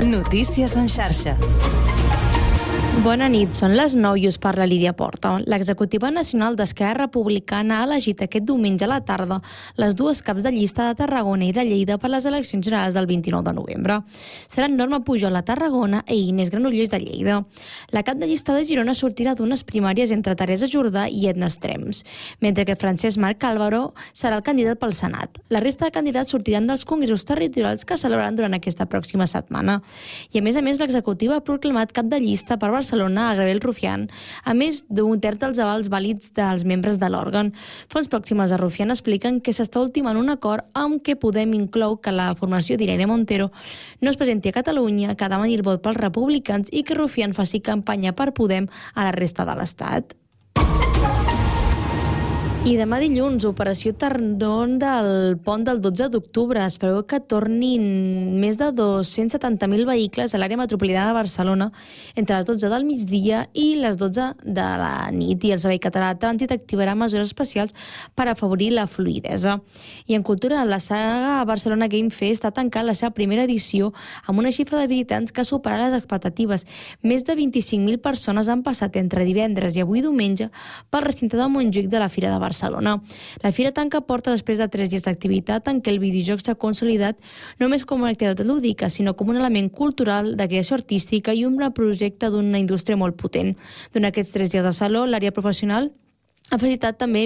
Notícies en xarxa. Bona nit, són les 9 i us parla Lídia Porta. L'executiva nacional d'Esquerra Republicana ha elegit aquest diumenge a la tarda les dues caps de llista de Tarragona i de Lleida per les eleccions generals del 29 de novembre. Seran Norma Pujol a Tarragona i Inés Granollers de Lleida. La cap de llista de Girona sortirà d'unes primàries entre Teresa Jordà i Edna Estrems, mentre que Francesc Marc Álvaro serà el candidat pel Senat. La resta de candidats sortiran dels congressos territorials que celebraran durant aquesta pròxima setmana. I a més, l'executiva ha proclamat cap de llista per Barcelona a Gabriel Rufián, a més d'un terç dels avals vàlids dels membres de l'òrgan. Fonts pròximes a Rufián expliquen que s'està ultimant un acord amb què Podem inclou que la formació d'Irene Montero no es presenti a Catalunya, que demani el vot pels republicans i que Rufián faci campanya per Podem a la resta de l'Estat. I demà dilluns, operació Tardon del pont del 12 d'octubre. Es preveu que tornin més de 270.000 vehicles a l'àrea metropolitana de Barcelona entre les 12 del migdia i les 12 de la nit. I el Servei Català de Trànsit activarà mesures especials per afavorir la fluïdesa. I en cultura, la saga Barcelona Game Fest ha tancat la seva primera edició amb una xifra de visitants que ha superat les expectatives. Més de 25.000 persones han passat entre divendres i avui diumenge pel recinte de Montjuïc de la Fira de Barcelona. La Fira tanca porta després de 3 dies d'activitat en què el videojoc s'ha consolidat no només com una activitat lúdica, sinó com un element cultural de creació artística i un projecte d'una indústria molt potent. Durant aquests 3 dies de saló, l'àrea professional ha facilitat també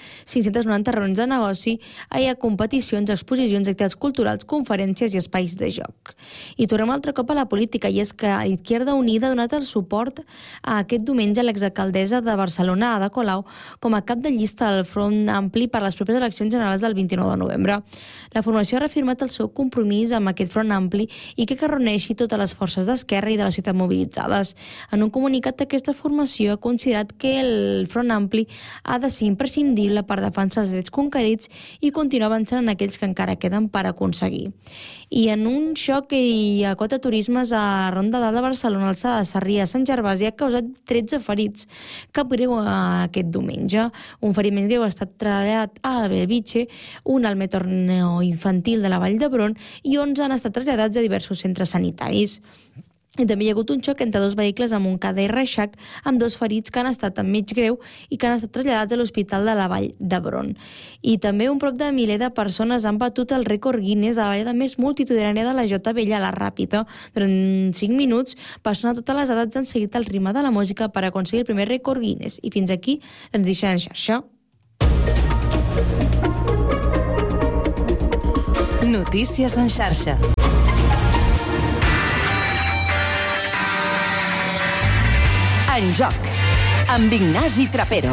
1.590 reunions de negoci, hi ha competicions, exposicions, activitats culturals, conferències i espais de joc. I tornem altre cop a la política, i és que Izquierda Unida ha donat el suport a aquest diumenge a l'exalcaldessa de Barcelona, Ada Colau, com a cap de llista al Front Ampli per les properes eleccions generals del 29 de novembre. La formació ha reafirmat el seu compromís amb aquest Front Ampli i que reuneixi totes les forces d'esquerra i de la ciutat mobilitzades. En un comunicat, aquesta formació ha considerat que el Front Ampli ha de ser imprescindible per defensar els drets conquerits i continuar avançant en aquells que encara queden per aconseguir. I en un xoc a 4 turismes a Ronda Dalt de Barcelona, Alçada de Sarrià, Sant Gervasi, ha causat 13 ferits. Cap greu aquest diumenge. Un ferit més greu ha estat traslladat a Belvitge, un al Metorneo Infantil de la Vall d'Hebron i 11 han estat traslladats a diversos centres sanitaris. I també hi ha hagut un xoc entre 2 vehicles amb un Montcada i Reixac, amb 2 ferits que han estat en mig greu i que han estat traslladats a l'Hospital de la Vall d'Hebron. I també un prop de miler de persones han batut el rècord Guinness de la ballada més multitudinària de la Jota Vella, la Ràpita. Durant 5 minuts, persones de totes les edats han seguit el ritme de la música per aconseguir el primer rècord Guinness. I fins aquí la notícia en xarxa. Notícies en xarxa. En joc, amb Ignasi Trapero.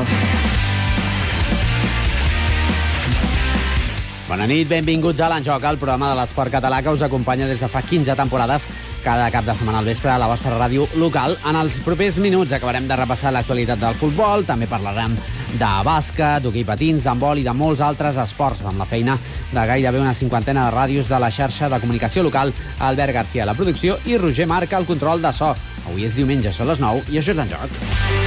Bona nit, benvinguts a l'Enjoc, el programa de l'esport català que us acompanya des de fa 15 temporades cada cap de setmana al vespre a la vostra ràdio local. En els propers minuts acabarem de repassar l'actualitat del futbol, també parlarem de bàsquet, d'hoquei patins, d'handbol i de molts altres esports, amb la feina de gairebé una 50ena de ràdios de la xarxa de comunicació local, Albert García a la producció i Roger Marca al control de so. Avui és diumenge, són les 9 i això és l'Enjoc.